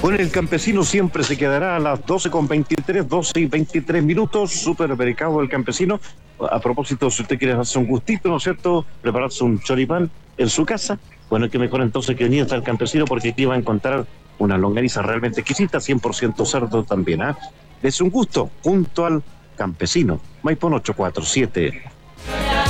Bueno, el campesino siempre se quedará a las 12:23, 12:23. Supermercado del Campesino. A propósito, si usted quiere hacerse un gustito, ¿no es cierto? Prepararse un choripán en su casa. Bueno, qué mejor entonces que venir hasta el Campesino, porque aquí va a encontrar una longaniza realmente exquisita, 100% cerdo también, ¿ah? Es un gusto, junto al Campesino. Maipón 847.